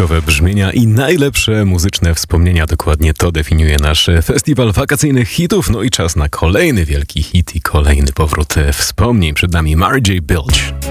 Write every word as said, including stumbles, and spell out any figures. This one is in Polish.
wyjątkowe brzmienia i najlepsze muzyczne wspomnienia. Dokładnie to definiuje nasz festiwal wakacyjnych hitów. No i czas na kolejny wielki hit i kolejny powrót wspomnień. Przed nami Mary J. Blige.